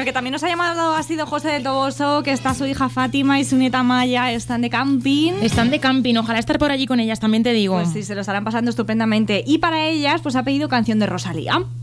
el que también nos ha llamado ha sido José del Toboso, que está su hija Fátima y su nieta Maya, están de camping. Están de camping, ojalá estar por allí con ellas, también te digo. Pues sí, se lo estarán pasando estupendamente. Y para ellas, pues ha pedido canción de Rosalía.